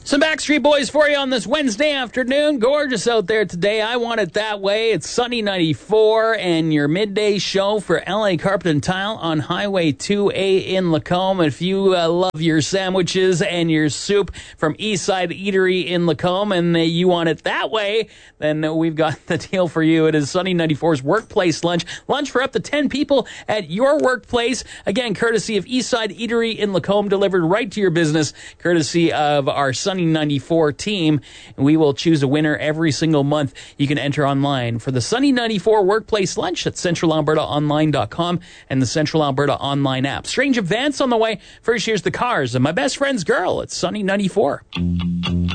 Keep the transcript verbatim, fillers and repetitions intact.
Some Backstreet Boys for you on this Wednesday afternoon. Gorgeous out there today. I Want It That Way. It's Sunny ninety-four and your midday show for L A Carpet and Tile on Highway two A in Lacombe. If you uh, love your sandwiches and your soup from Eastside Eatery in Lacombe and uh, you want it that way, then uh, we've got the deal for you. It is Sunny ninety-four's Workplace Lunch. Lunch for up to ten people at your workplace. Again, courtesy of Eastside Eatery in Lacombe, delivered right to your business, courtesy of our Sunny ninety-four team. And we will choose a winner every single month. You can enter online for the Sunny ninety-four Workplace Lunch at central alberta online dot com and the Central Alberta Online app. Strange Advance on the way. First, here's The Cars and My Best Friend's Girl at Sunny ninety-four.